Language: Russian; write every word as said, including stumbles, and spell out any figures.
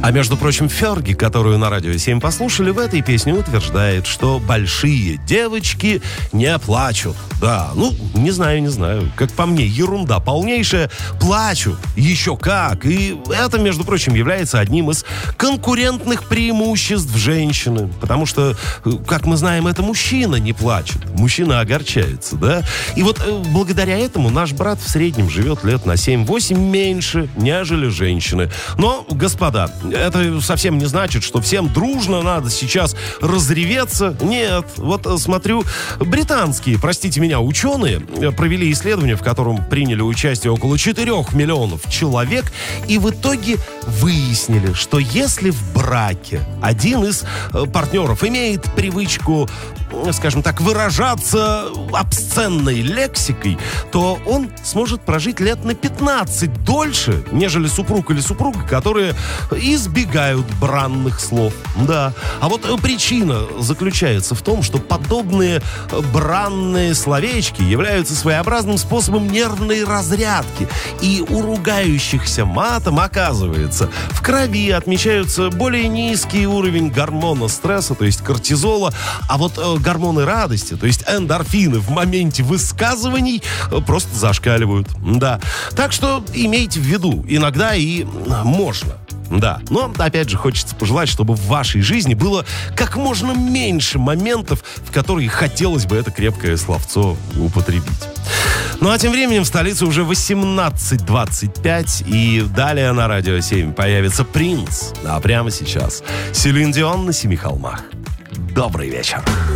А между прочим, Ферги, которую на Радио семь послушали, в этой песне утверждает, что большие девочки не плачут. Да, ну, не знаю, не знаю. Как по мне, ерунда полнейшая. Плачут. Еще как. И это, между прочим, является одним из конкурентных преимуществ женщины. Потому что, как мы знаем, это мужчина не плачет. Мужчина огорчается, да? И вот благодаря этому наш брат в среднем живет лет на семь-восемь меньше, нежели женщины. Но, господа, это совсем не значит, что всем дружно надо сейчас разреветься. Нет, вот смотрю, британские, простите меня, ученые провели исследование, в котором приняли участие около четырёх миллионов человек, и в итоге выяснили, что если в браке один из партнеров имеет привычку, скажем так, выражаться обсценной лексикой, то он сможет прожить лет на пятнадцать дольше, нежели супруг или супруга, которые избегают бранных слов. Да. А вот причина заключается в том, что подобные бранные словечки являются своеобразным способом нервной разрядки. И у ругающихся матом, оказывается, в крови отмечаются более низкий уровень гормона стресса, то есть кортизола, а вот э, гормоны радости, то есть эндорфины в моменте высказываний э, просто зашкаливают. Да. Так что имейте в виду, иногда и можно. Да, но, опять же, хочется пожелать, чтобы в вашей жизни было как можно меньше моментов, в которые хотелось бы это крепкое словцо употребить. Ну, а тем временем в столице уже восемнадцать двадцать пять, и далее на Радио семь появится Принц. А прямо сейчас Селин Дион на Семи холмах. Добрый вечер.